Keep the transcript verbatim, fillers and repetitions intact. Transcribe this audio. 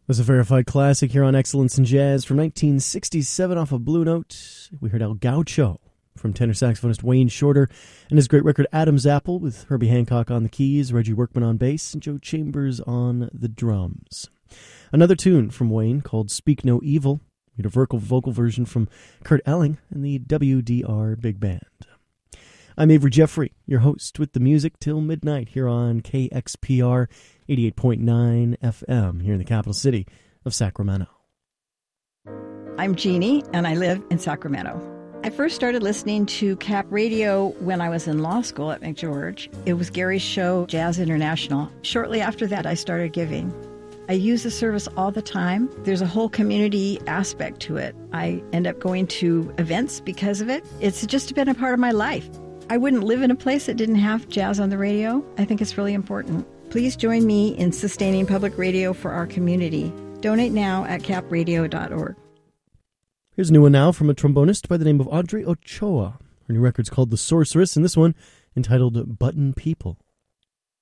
Was a verified classic here on Excellence in Jazz from nineteen sixty-seven off of Blue Note. We heard El Gaucho from tenor saxophonist Wayne Shorter and his great record Adam's Apple with Herbie Hancock on the keys, Reggie Workman on bass, and Joe Chambers on the drums. Another tune from Wayne called Speak No Evil. We had a vocal, vocal version from Kurt Elling and the W D R Big Band. I'm Avery Jeffrey, your host with the music till midnight here on K X P R eighty-eight point nine F M here in the capital city of Sacramento. I'm Jeannie, and I live in Sacramento. I first started listening to Cap Radio when I was in law school at McGeorge. It was Gary's show, Jazz International. Shortly after that, I started giving. I use the service all the time. There's a whole community aspect to it. I end up going to events because of it. It's just been a part of my life. I wouldn't live in a place that didn't have jazz on the radio. I think it's really important. Please join me in sustaining public radio for our community. Donate now at cap radio dot org. Here's a new one now from a trombonist by the name of Audrey Ochoa. Her new record's called The Sorceress, and this one entitled Button People.